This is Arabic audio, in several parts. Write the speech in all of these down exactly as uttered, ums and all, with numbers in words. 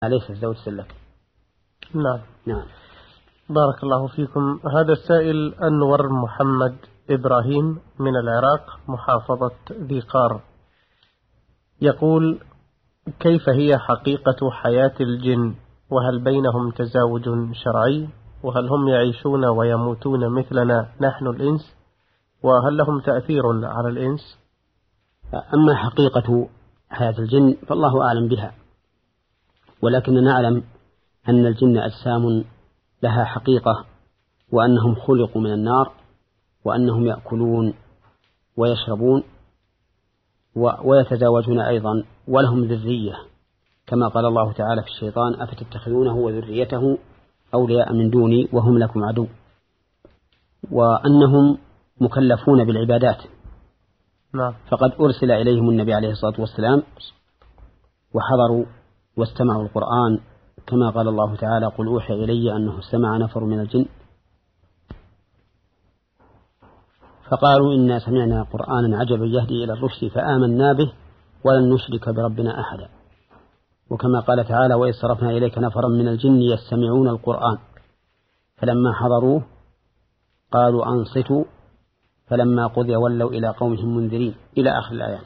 ليس الزوج سلك. نعم. نعم. بارك الله فيكم. هذا السائل أنور محمد إبراهيم من العراق محافظة ذي قار يقول: كيف هي حقيقة حياة الجن؟ وهل بينهم تزاوج شرعي؟ وهل هم يعيشون ويموتون مثلنا نحن الإنس؟ وهل لهم تأثير على الإنس؟ أما حقيقة حياة الجن فالله أعلم بها، ولكننا نعلم أن الجن أجسام لها حقيقة، وأنهم خلقوا من النار، وأنهم يأكلون ويشربون ويتزاوجون أيضا، ولهم ذرية كما قال الله تعالى في الشيطان: أفتتخذونه وذريته أولياء من دوني وهم لكم عدو. وأنهم مكلفون بالعبادات. نعم. فقد أرسل إليهم النبي عليه الصلاة والسلام وحضروا واستمعوا القرآن، كما قال الله تعالى: قل أوحي إلي أنه استمع نفر من الجن فقالوا إنا سمعنا قرآنا عجبا يهدي إلى الرشد فآمنا به ولن نشرك بربنا أحدا. وكما قال تعالى: وإذ صرفنا إليك نفرا من الجن يستمعون القرآن فلما حضروه قالوا أنصتوا فلما قضي ولوا إلى قومهم منذرين، إلى آخر الآيات.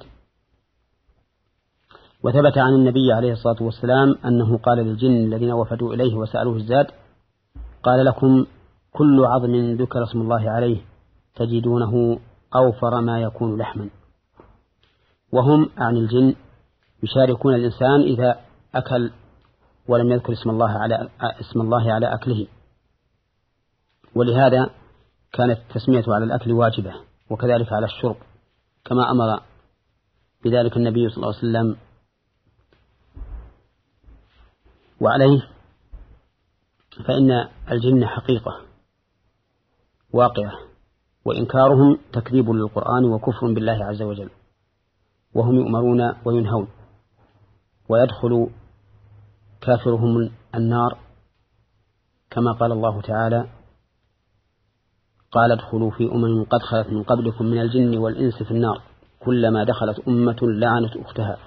وثبت عن النبي عليه الصلاة والسلام أنه قال للجن الذين وفدوا إليه وسألوه الزاد: قال لكم كل عظم ذكر اسم الله عليه تجدونه أوفر ما يكون لحما. وهم عن الجن يشاركون الإنسان إذا أكل ولم يذكر اسم الله على اسم الله على أكله، ولهذا كانت التسمية على الأكل واجبة، وكذلك على الشرب كما أمر بذلك النبي صلى الله عليه وسلم. وعليه فإن الجن حقيقة واقعة، وإنكارهم تكذيب للقرآن وكفر بالله عز وجل، وهم يؤمرون وينهون، ويدخل كافرهم النار كما قال الله تعالى: قال ادخلوا في أمم قد خلت من قبلكم من الجن والإنس في النار كلما دخلت أمة لعنت أختها.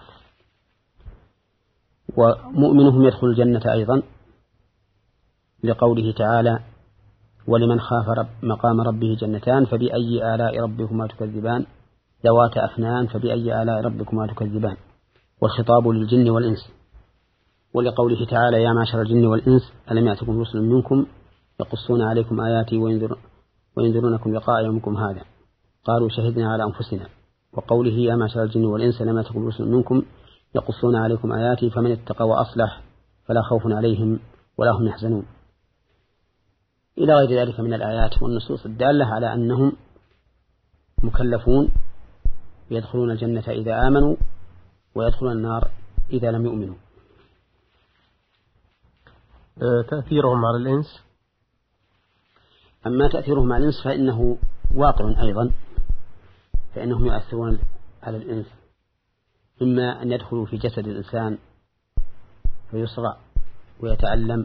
ومؤمنهم يدخل الجنة أيضا لقوله تعالى: ولمن خاف رب مقام ربه جنتان فبأي آلاء ربكما تكذبان ذوات أفنان فبأي آلاء ربكما تكذبان. والخطاب للجن والإنس. ولقوله تعالى: يا معشر الجن والإنس ألم يأتكم رسل منكم يقصون عليكم آياتي وينذر وينذرونكم لقاء يومكم هذا قالوا شهدنا على أنفسنا. وقوله: يا معشر الجن والإنس ألم يأتكم رسل منكم يقصون عليكم آياتي فمن اتقى وأصلح فلا خوف عليهم ولا هم يحزنون، إلى غير ذلك من الآيات والنصوص الدالة على أنهم مكلفون يدخلون الجنة إذا آمنوا ويدخلون النار إذا لم يؤمنوا. تأثيرهم على الإنس. أما تأثيرهم على الإنس فإنه واقع أيضا، فإنهم يؤثرون على الإنس، إما أن يدخلوا في جسد الإنسان فيصرع ويتألم،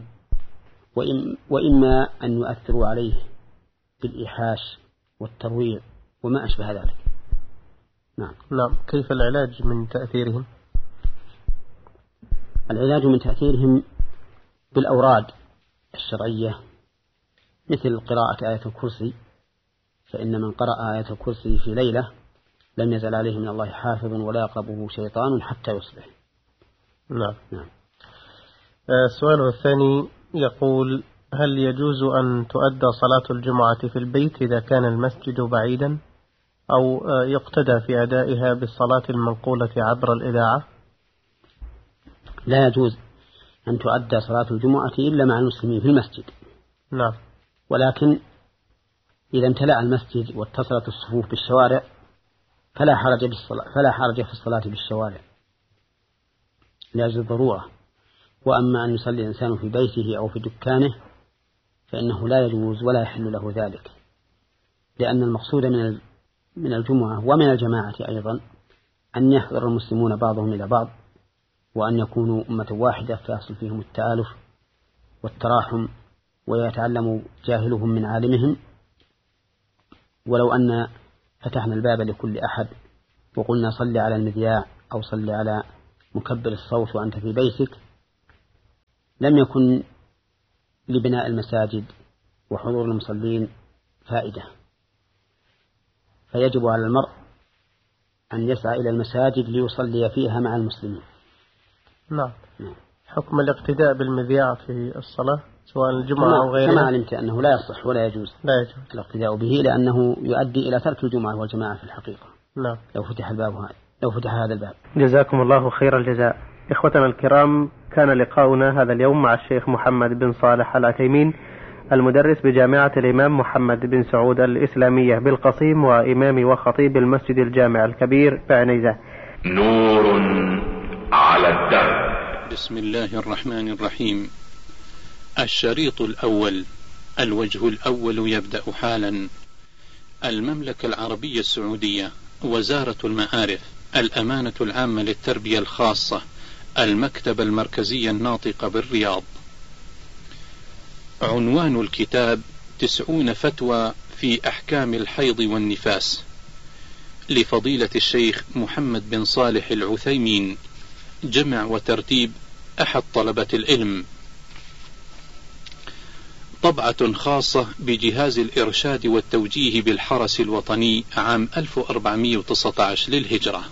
وإما أن يؤثروا عليه بالإيحاش والترويع وما أشبه ذلك. نعم. نعم. كيف العلاج من تأثيرهم؟ العلاج من تأثيرهم بالأوراد الشرعية، مثل قراءة آية الكرسي، فإن من قرأ آية الكرسي في ليلة لم يزل عليه من الله حافظ ولا يقربه شيطان حتى يصبح. نعم. نعم. السؤال الثاني يقول: هل يجوز أن تؤدى صلاة الجمعة في البيت إذا كان المسجد بعيدا، أو يقتدى في أدائها بالصلاة المنقولة عبر الإذاعة؟ لا يجوز أن تؤدى صلاة الجمعة إلا مع المسلمين في المسجد. نعم. ولكن إذا امتلأ المسجد واتصلت الصفوف بالشوارع فلا حرج بالصلاة فلا حرج في الصلاة بالشوارع لأجل الضرورة. وأما أن يصلي الإنسان في بيته أو في دكانه فإنه لا يجوز ولا يحل له ذلك، لأن المقصود من من الجمعة ومن الجماعة أيضا أن يحضر المسلمون بعضهم إلى بعض، وأن يكونوا أمة واحدة فيحصل فيهم التآلف والتراحم، ويتعلم جاهلهم من عالمهم. ولو أن فتحنا الباب لكل أحد وقلنا صل على المذياع أو صل على مكبر الصوت وأنت في بيتك لم يكن لبناء المساجد وحضور المصلين فائدة، فيجب على المرء أن يسعى إلى المساجد ليصلي فيها مع المسلمين. نعم. نعم. حكم الاقتداء بالمذياع في الصلاة سواء الجمعة أو غيرها؟ كما علمت أنه لا يصح ولا يجوز لا يجوز الاقتداء به، لأنه يؤدي إلى ترك الجمعة والجماعة في الحقيقة. نعم. لو فتح الباب هذا لو فتح هذا الباب. جزاكم الله خير الجزاء. إخوتنا الكرام، كان لقاؤنا هذا اليوم مع الشيخ محمد بن صالح العثيمين، المدرس بجامعة الإمام محمد بن سعود الإسلامية بالقصيم، وإمام وخطيب المسجد الجامع الكبير بعنيزة. نور على الدرب. بسم الله الرحمن الرحيم. الشريط الأول. الوجه الأول يبدأ حالا. المملكة العربية السعودية، وزارة المعارف، الأمانة العامة للتربية الخاصة، المكتبة المركزية الناطقة بالرياض. عنوان الكتاب: تسعون فتوى في أحكام الحيض والنفاس، لفضيلة الشيخ محمد بن صالح العثيمين، جمع وترتيب أحد طلبة العلم. طبعة خاصة بجهاز الإرشاد والتوجيه بالحرس الوطني عام ألف وأربعمائة وتسعة عشر للهجرة.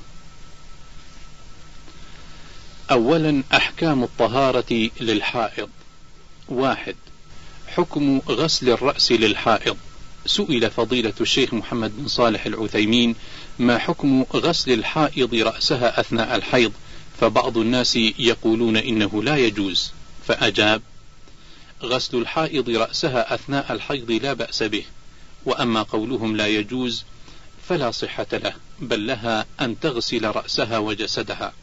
أولا، أحكام الطهارة للحائض. واحد، حكم غسل الرأس للحائض. سئل فضيلة الشيخ محمد بن صالح العثيمين: ما حكم غسل الحائض رأسها أثناء الحيض؟ فبعض الناس يقولون إنه لا يجوز، فأجاب: غسل الحائض رأسها أثناء الحيض لا بأس به، وأما قولهم لا يجوز فلا صحة له، بل لها أن تغسل رأسها وجسدها.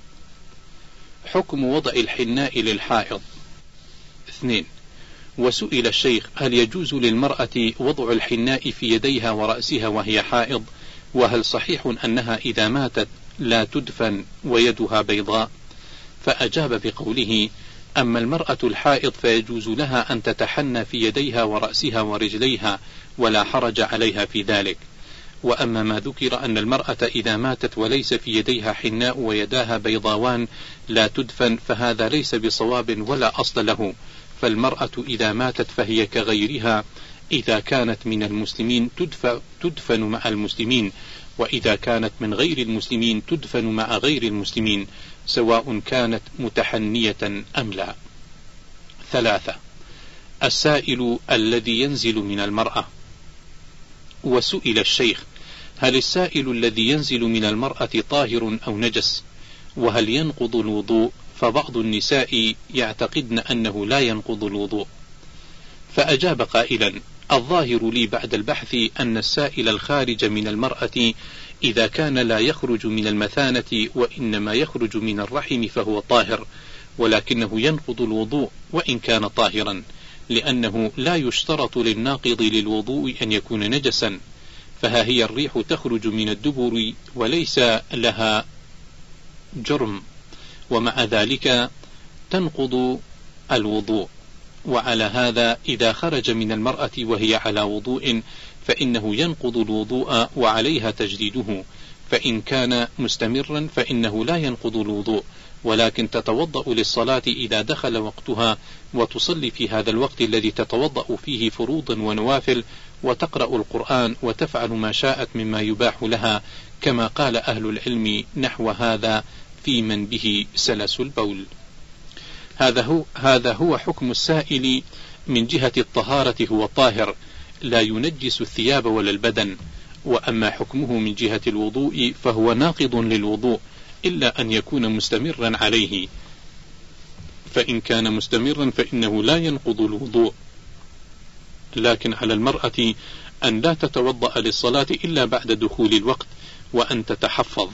حكم وضع الحناء للحائض. اثنين، وسئل الشيخ: هل يجوز للمرأة وضع الحناء في يديها ورأسها وهي حائض؟ وهل صحيح أنها إذا ماتت لا تدفن ويدها بيضاء؟ فأجاب بقوله: أما المرأة الحائض فيجوز لها أن تتحنى في يديها ورأسها ورجليها، ولا حرج عليها في ذلك. وأما ما ذكر أن المرأة إذا ماتت وليس في يديها حناء ويداها بيضاوان لا تدفن، فهذا ليس بصواب ولا أصل له، فالمرأة إذا ماتت فهي كغيرها، إذا كانت من المسلمين تدفن مع المسلمين، وإذا كانت من غير المسلمين تدفن مع غير المسلمين، سواء كانت متحنية أم لا. ثلاثة، السائل الذي ينزل من المرأة. وسئل الشيخ: هل السائل الذي ينزل من المرأة طاهر أو نجس؟ وهل ينقض الوضوء؟ فبعض النساء يعتقدن أنه لا ينقض الوضوء. فأجاب قائلا: الظاهر لي بعد البحث أن السائل الخارج من المرأة إذا كان لا يخرج من المثانة وإنما يخرج من الرحم فهو طاهر، ولكنه ينقض الوضوء وإن كان طاهرا، لأنه لا يشترط للناقض للوضوء أن يكون نجسا، فها هي الريح تخرج من الدبر وليس لها جرم، ومع ذلك تنقض الوضوء. وعلى هذا إذا خرج من المرأة وهي على وضوء فإنه ينقض الوضوء وعليها تجديده، فإن كان مستمرا فإنه لا ينقض الوضوء، ولكن تتوضأ للصلاة إذا دخل وقتها، وتصلي في هذا الوقت الذي تتوضأ فيه فروضا ونوافل، وتقرأ القرآن، وتفعل ما شاءت مما يباح لها، كما قال أهل العلم نحو هذا في من به سلس البول. هذا هو, هذا هو حكم السائل من جهة الطهارة، هو طاهر لا ينجس الثياب ولا البدن. وأما حكمه من جهة الوضوء فهو ناقض للوضوء، إلا أن يكون مستمرا عليه، فإن كان مستمرا فإنه لا ينقض الوضوء، لكن على المرأة أن لا تتوضأ للصلاة إلا بعد دخول الوقت، وأن تتحفظ.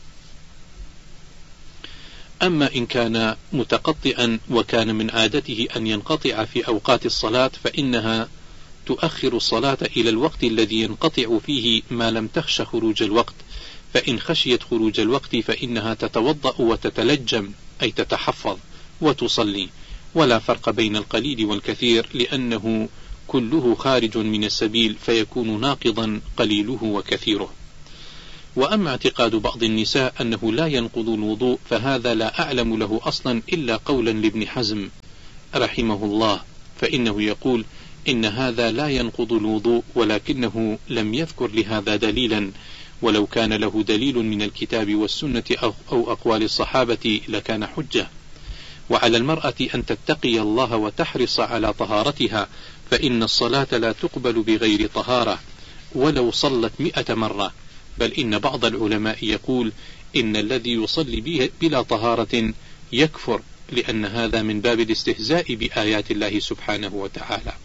أما إن كان متقطئا وكان من عادته أن ينقطع في أوقات الصلاة فإنها تؤخر الصلاة إلى الوقت الذي ينقطع فيه ما لم تخش خروج الوقت، فإن خشيت خروج الوقت فإنها تتوضأ وتتلجم، أي تتحفظ وتصلي، ولا فرق بين القليل والكثير، لأنه كله خارج من السبيل فيكون ناقضا قليله وكثيره. وأما اعتقاد بعض النساء أنه لا ينقض الوضوء فهذا لا أعلم له أصلا إلا قولا لابن حزم رحمه الله، فإنه يقول إن هذا لا ينقض الوضوء، ولكنه لم يذكر لهذا دليلا، ولو كان له دليل من الكتاب والسنة أو أقوال الصحابة لكان حجة. وعلى المرأة أن تتقي الله وتحرص على طهارتها، فإن الصلاة لا تقبل بغير طهارة ولو صلت مئة مرة، بل إن بعض العلماء يقول إن الذي يصلي بلا طهارة يكفر، لأن هذا من باب الاستهزاء بآيات الله سبحانه وتعالى.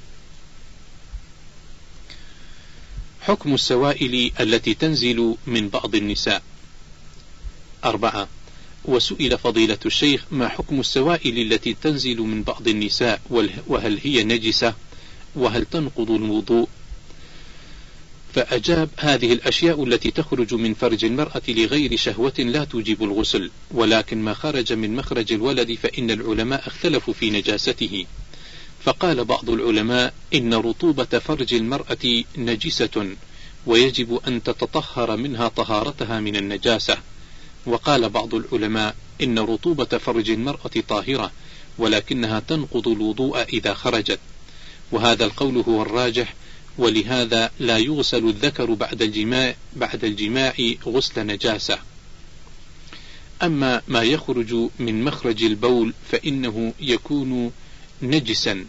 حكم السوائل التي تنزل من بعض النساء. أربعة. وسئل فضيلة الشيخ ما حكم السوائل التي تنزل من بعض النساء، وهل هي نجسة، وهل تنقض الوضوء؟ فأجاب: هذه الأشياء التي تخرج من فرج المرأة لغير شهوة لا توجب الغسل، ولكن ما خرج من مخرج الولد فإن العلماء اختلفوا في نجاسته. فقال بعض العلماء إن رطوبة فرج المرأة نجسة ويجب أن تتطهر منها طهارتها من النجاسة. وقال بعض العلماء إن رطوبة فرج المرأة طاهرة، ولكنها تنقض الوضوء إذا خرجت، وهذا القول هو الراجح، ولهذا لا يغسل الذكر بعد الجماع, بعد الجماع غسل نجاسة. أما ما يخرج من مخرج البول فإنه يكون نجسا،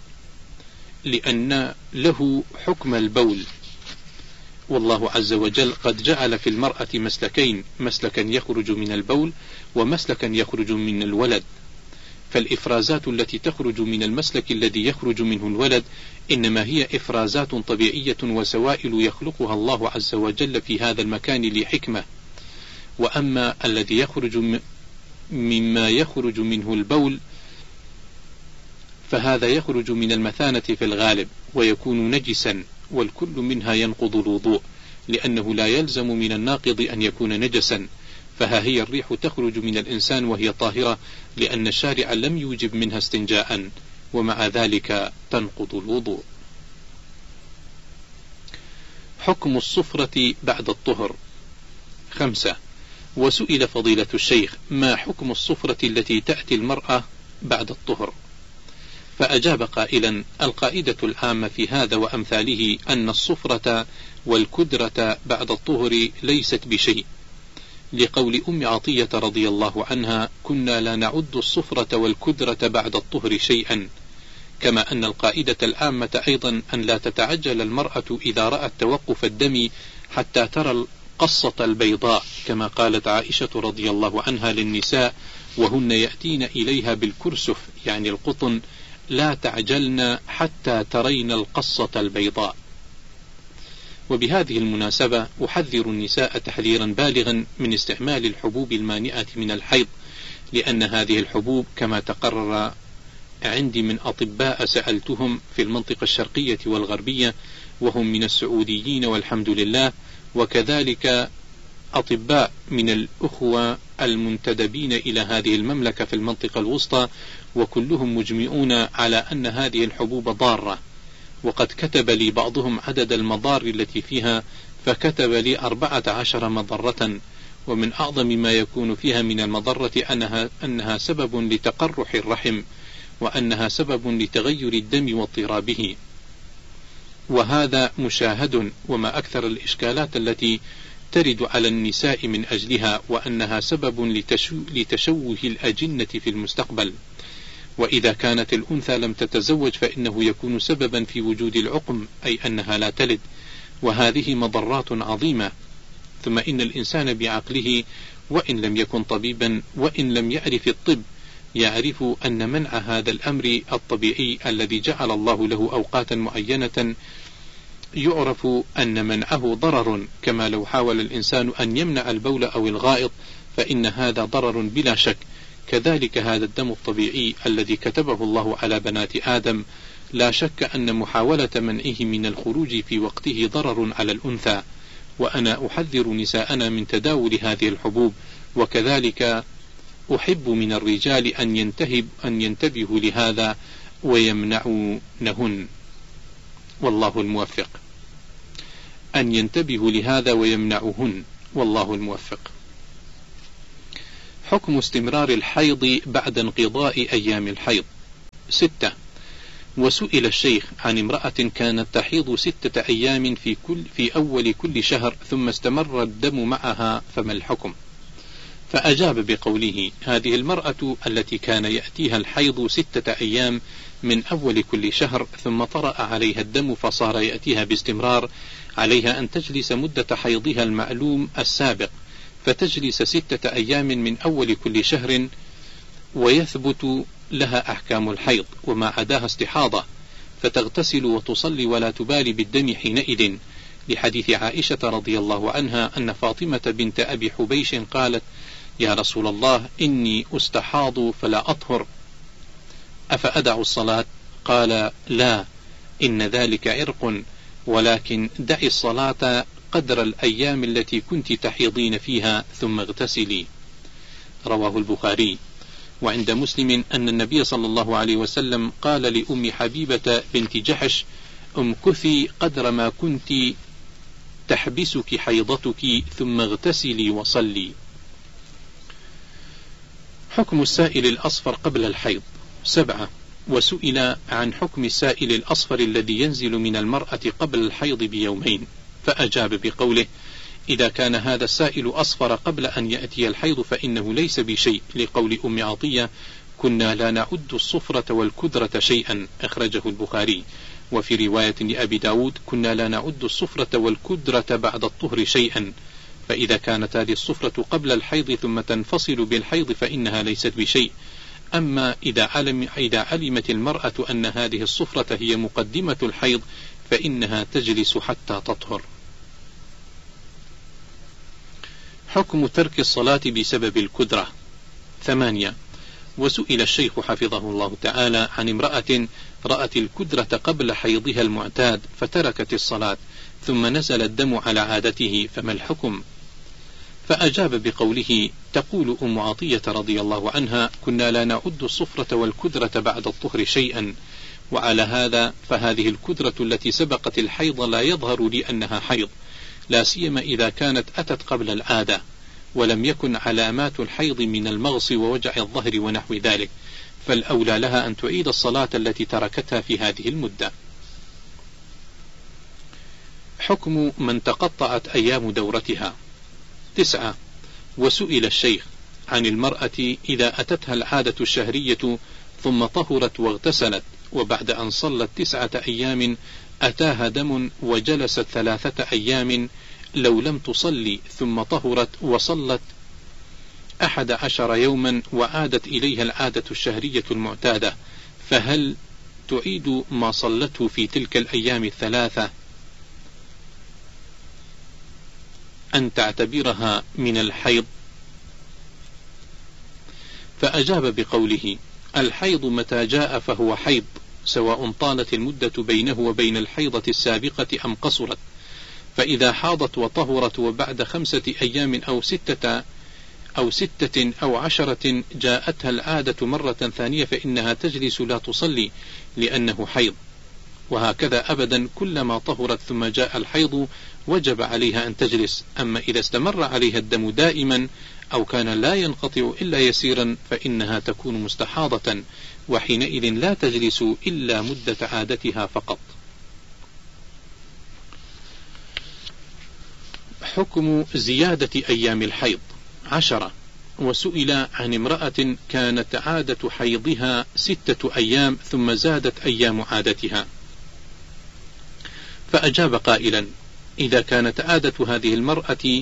لأن له حكم البول، والله عز وجل قد جعل في المرأة مسلكين: مسلكا يخرج من البول ومسلكا يخرج من الولد. فالإفرازات التي تخرج من المسلك الذي يخرج منه الولد إنما هي إفرازات طبيعية وسوائل يخلقها الله عز وجل في هذا المكان لحكمة. وأما الذي يخرج مما يخرج منه البول فهذا يخرج من المثانة في الغالب ويكون نجسا، والكل منها ينقض الوضوء، لأنه لا يلزم من الناقض أن يكون نجسا. فها هي الريح تخرج من الإنسان وهي طاهرة، لأن الشارع لم يوجب منها استنجاء، ومع ذلك تنقض الوضوء. حكم الصفرة بعد الطهر. خمسة. وسئل فضيلة الشيخ ما حكم الصفرة التي تأتي المرأة بعد الطهر؟ فأجاب قائلا: القاعدة العامة في هذا وأمثاله أن الصفرة والكدرة بعد الطهر ليست بشيء، لقول أم عطية رضي الله عنها: كنا لا نعد الصفرة والكدرة بعد الطهر شيئا. كما أن القاعدة العامة أيضا أن لا تتعجل المرأة إذا رأت توقف الدم حتى ترى القصة البيضاء، كما قالت عائشة رضي الله عنها للنساء وهن يأتين إليها بالكرسف يعني القطن: لا تعجلن حتى ترين القصة البيضاء. وبهذه المناسبة أحذر النساء تحذيرا بالغا من استعمال الحبوب المانعة من الحيض، لأن هذه الحبوب كما تقرر عندي من أطباء سألتهم في المنطقة الشرقية والغربية وهم من السعوديين والحمد لله، وكذلك أطباء من الأخوة المنتدبين إلى هذه المملكة في المنطقة الوسطى، وكلهم مجمعون على أن هذه الحبوب ضارة. وقد كتب لي بعضهم عدد المضار التي فيها، فكتب لي أربعة عشر مضرة، ومن أعظم ما يكون فيها من المضرة أنها, أنها سبب لتقرح الرحم، وأنها سبب لتغير الدم واضطرابه، وهذا مشاهد. وما أكثر الإشكالات التي ترد على النساء من أجلها، وأنها سبب لتشو لتشوه الأجنة في المستقبل. وإذا كانت الأنثى لم تتزوج فإنه يكون سببا في وجود العقم، أي أنها لا تلد، وهذه مضرات عظيمة. ثم إن الإنسان بعقله وإن لم يكن طبيبا وإن لم يعرف الطب يعرف أن منع هذا الأمر الطبيعي الذي جعل الله له أوقاتا معينة يعرف أن منعه ضرر، كما لو حاول الإنسان أن يمنع البول أو الغائط فإن هذا ضرر بلا شك. كذلك هذا الدم الطبيعي الذي كتبه الله على بنات آدم لا شك أن محاولة منعه من الخروج في وقته ضرر على الأنثى. وأنا أحذر نساءنا من تداول هذه الحبوب، وكذلك أحب من الرجال أن ينتهب أن ينتبهوا لهذا ويمنعونهن، والله الموفق. أن ينتبهوا لهذا ويمنعوهن، والله الموفق. حكم استمرار الحيض بعد انقضاء أيام الحيض. ستة. وسئل الشيخ عن امرأة كانت تحيض ستة أيام في, كل في أول كل شهر ثم استمر الدم معها فما الحكم؟ فأجاب بقوله: هذه المرأة التي كان يأتيها الحيض ستة أيام من أول كل شهر ثم طرأ عليها الدم فصار يأتيها باستمرار، عليها أن تجلس مدة حيضها المعلوم السابق، فتجلس ستة أيام من أول كل شهر ويثبت لها أحكام الحيض وما عداها استحاضة، فتغتسل وتصلي ولا تبالي بالدم حينئذ، لحديث عائشة رضي الله عنها أن فاطمة بنت أبي حبيش قالت: يا رسول الله إني أستحاض فلا أطهر، أفأدع الصلاة؟ قال: لا، إن ذلك عرق، ولكن دعي الصلاة قدر الأيام التي كنت تحيضين فيها ثم اغتسلي. رواه البخاري. وعند مسلم أن النبي صلى الله عليه وسلم قال لأم حبيبة بنت جحش: امكثي قدر ما كنت تحبسك حيضتك ثم اغتسلي وصلي. حكم السائل الأصفر قبل الحيض. سبعة. وسئل عن حكم السائل الأصفر الذي ينزل من المرأة قبل الحيض بيومين، فأجاب بقوله: إذا كان هذا السائل أصفر قبل أن يأتي الحيض فإنه ليس بشيء، لقول أم عطية: كنا لا نعد الصفرة والكدرة شيئا، أخرجه البخاري. وفي رواية لأبي داود: كنا لا نعد الصفرة والكدرة بعد الطهر شيئا، فإذا كانت هذه الصفرة قبل الحيض ثم تنفصل بالحيض فإنها ليست بشيء. أما إذا, علم إذا علمت المرأة أن هذه الصفرة هي مقدمة الحيض فإنها تجلس حتى تطهر. حكم ترك الصلاة بسبب الكدرة. ثمانية. وسئل الشيخ حفظه الله تعالى عن امرأة رأت الكدرة قبل حيضها المعتاد فتركت الصلاة ثم نزل الدم على عادته، فما الحكم؟ فأجاب بقوله: تقول أم عطية رضي الله عنها: كنا لا نعد الصفرة والكدرة بعد الطهر شيئا، وعلى هذا فهذه الكدرة التي سبقت الحيض لا يظهر لي أنها حيض، لا سيما إذا كانت أتت قبل العادة ولم يكن علامات الحيض من المغص ووجع الظهر ونحو ذلك، فالأولى لها أن تعيد الصلاة التي تركتها في هذه المدة. حكم من تقطعت أيام دورتها. تسعة. وسئل الشيخ عن المرأة إذا أتتها العادة الشهرية ثم طهرت واغتسلت وبعد أن صلت تسعة أيام أتاها دم وجلست ثلاثة أيام لو لم تصلي ثم طهرت وصلت أحد عشر يوما وعادت إليها العادة الشهرية المعتادة، فهل تعيد ما صلته في تلك الأيام الثلاثة أن تعتبرها من الحيض؟ فأجاب بقوله: الحيض متى جاء فهو حيض، سواء طالت المدة بينه وبين الحيضة السابقة أم قصرت، فإذا حاضت وطهرت وبعد خمسة أيام أو ستة أو ستة أو عشرة جاءتها العادة مرة ثانية فإنها تجلس لا تصلي لأنه حيض، وهكذا أبدا كلما طهرت ثم جاء الحيض وجب عليها أن تجلس. أما إذا استمر عليها الدم دائما أو كان لا ينقطع إلا يسيرا فإنها تكون مستحاضة، وحينئذ لا تجلس إلا مدة عادتها فقط. حكم زيادة أيام الحيض. عشرة. وسئل عن امرأة كانت عادة حيضها ستة أيام ثم زادت أيام عادتها، فأجاب قائلا: إذا كانت عادة هذه المرأة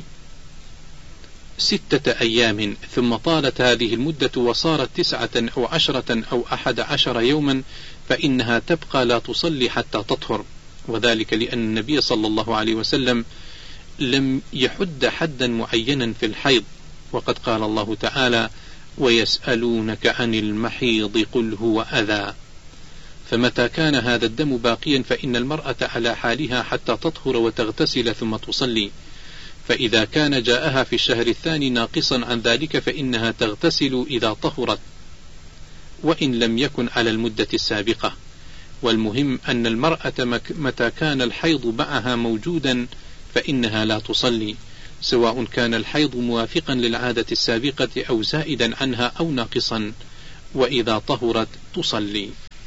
ستة أيام ثم طالت هذه المدة وصارت تسعة أو عشرة أو أحد عشر يوما فإنها تبقى لا تصلي حتى تطهر، وذلك لأن النبي صلى الله عليه وسلم لم يحد حدا معينا في الحيض، وقد قال الله تعالى: ويسألونك عن المحيض قل هو أذى، فمتى كان هذا الدم باقيا فإن المرأة على حالها حتى تطهر وتغتسل ثم تصلي، فإذا كان جاءها في الشهر الثاني ناقصا عن ذلك فإنها تغتسل إذا طهرت وإن لم يكن على المدة السابقة. والمهم أن المرأة متى كان الحيض معها موجودا فإنها لا تصلي، سواء كان الحيض موافقا للعادة السابقة أو زائدا عنها أو ناقصا، وإذا طهرت تصلي.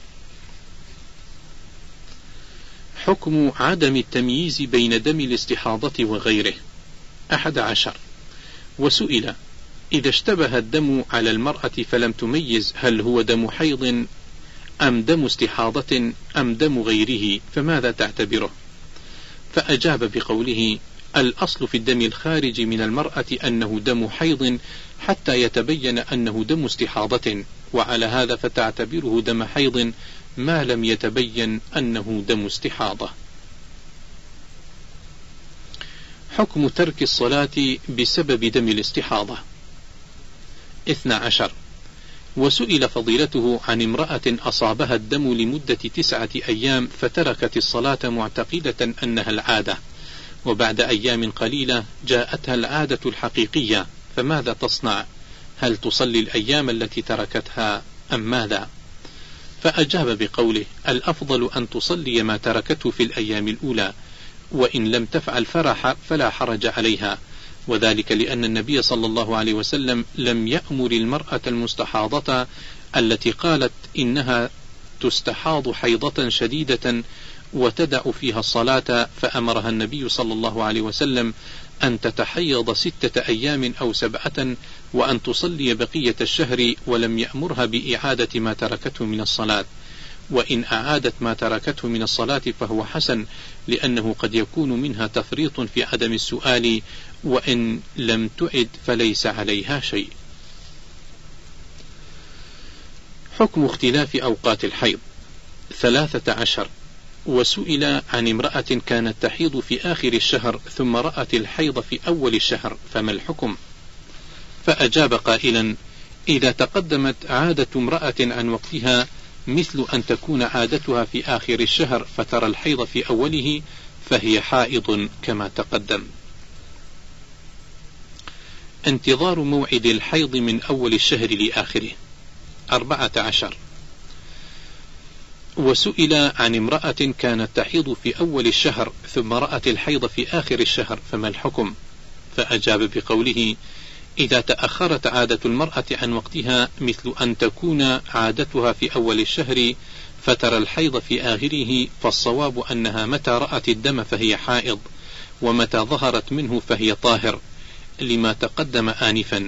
حكم عدم التمييز بين دم الاستحاضة وغيره. أحد عشر. وسئل: إذا اشتبه الدم على المرأة فلم تميز هل هو دم حيض أم دم استحاضة أم دم غيره فماذا تعتبره؟ فأجاب بقوله: الأصل في الدم الخارج من المرأة أنه دم حيض حتى يتبين أنه دم استحاضة، وعلى هذا فتعتبره دم حيض ما لم يتبين أنه دم استحاضة. حكم ترك الصلاة بسبب دم الاستحاضة. اثنى عشر. وسئل فضيلته عن امرأة أصابها الدم لمدة تسعة أيام فتركت الصلاة معتقدة أنها العادة، وبعد أيام قليلة جاءتها العادة الحقيقية، فماذا تصنع؟ هل تصلي الأيام التي تركتها أم ماذا؟ فأجاب بقوله: الأفضل أن تصلي ما تركته في الأيام الأولى، وإن لم تفعل فرح فلا حرج عليها، وذلك لأن النبي صلى الله عليه وسلم لم يأمر المرأة المستحاضة التي قالت إنها تستحاض حيضة شديدة وتدع فيها الصلاة، فأمرها النبي صلى الله عليه وسلم أن تتحيض ستة أيام أو سبعة وأن تصلي بقية الشهر، ولم يأمرها بإعادة ما تركته من الصلاة. وإن أعادت ما تركته من الصلاة فهو حسن، لأنه قد يكون منها تفريط في عدم السؤال، وإن لم تعد فليس عليها شيء. حكم اختلاف أوقات الحيض. ثلاثة عشر. وسئل عن امرأة كانت تحيض في آخر الشهر ثم رأت الحيض في أول الشهر فما الحكم؟ فأجاب قائلا: إذا تقدمت عادة امرأة عن وقتها مثل أن تكون عادتها في آخر الشهر فترى الحيض في أوله فهي حائض كما تقدم. انتظار موعد الحيض من أول الشهر لآخره. أربعة عشر. وسئل عن امرأة كانت تحيض في أول الشهر ثم رأت الحيض في آخر الشهر فما الحكم؟ فأجاب بقوله: إذا تأخرت عادة المرأة عن وقتها مثل أن تكون عادتها في أول الشهر فترى الحيض في آخره، فالصواب أنها متى رأت الدم فهي حائض، ومتى ظهرت منه فهي طاهر، لما تقدم آنفا.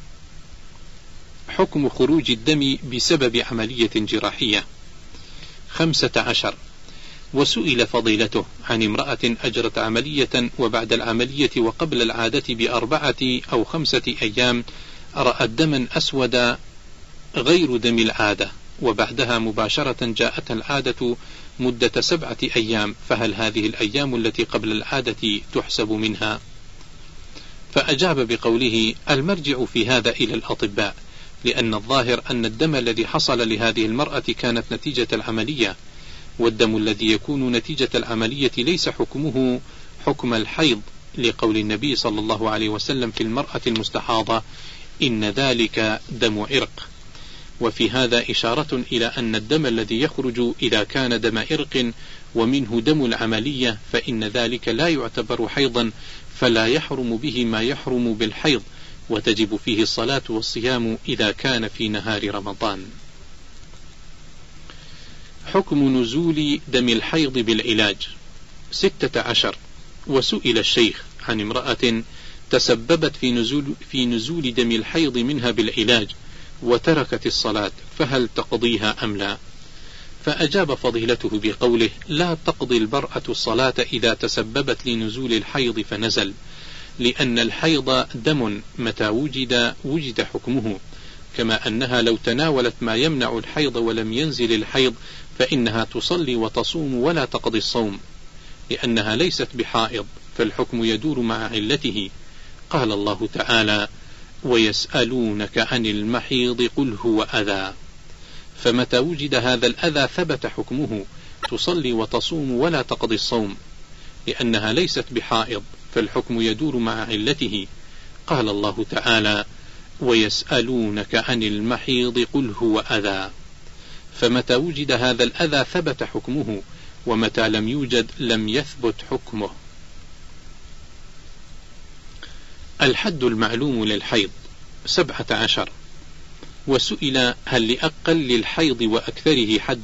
حكم خروج الدم بسبب عملية جراحية. خمسة عشر. وسئل فضيلته عن امرأة أجرت عملية وبعد العملية وقبل العادة بأربعة أو خمسة أيام رأت دما أسود غير دم العادة، وبعدها مباشرة جاءت العادة مدة سبعة أيام، فهل هذه الأيام التي قبل العادة تحسب منها؟ فأجاب بقوله: المرجع في هذا إلى الأطباء، لأن الظاهر أن الدم الذي حصل لهذه المرأة كانت نتيجة العملية، والدم الذي يكون نتيجة العملية ليس حكمه حكم الحيض، لقول النبي صلى الله عليه وسلم في المرأة المستحاضة: إن ذلك دم عرق. وفي هذا إشارة إلى أن الدم الذي يخرج إذا كان دم عرق ومنه دم العملية فإن ذلك لا يعتبر حيضا، فلا يحرم به ما يحرم بالحيض، وتجب فيه الصلاة والصيام إذا كان في نهار رمضان. حكم نزول دم الحيض بالعلاج. ستة عشر. وسئل الشيخ عن امرأة تسببت في نزول, في نزول دم الحيض منها بالعلاج وتركت الصلاة، فهل تقضيها أم لا؟ فأجاب فضيلته بقوله: لا تقضي المرأة الصلاة إذا تسببت لنزول الحيض فنزل، لأن الحيض دم متى وجد وجد حكمه، كما أنها لو تناولت ما يمنع الحيض ولم ينزل الحيض فإنها تصلي وتصوم ولا تقضي الصوم، لأنها ليست بحائض، فالحكم يدور مع علته. قال الله تعالى: ويسألونك عن المحيض قل هو أذى، فمتى وجد هذا الأذى ثبت حكمه، تصلي وتصوم ولا تقضي الصوم، لأنها ليست بحائض، فالحكم يدور مع علته. قال الله تعالى: ويسألونك عن المحيض قل هو أذى، فمتى وجد هذا الأذى ثبت حكمه، ومتى لم يوجد لم يثبت حكمه. الحد المعلوم للحيض. سبعة عشر. وسئل: هل لأقل الحيض وأكثره حد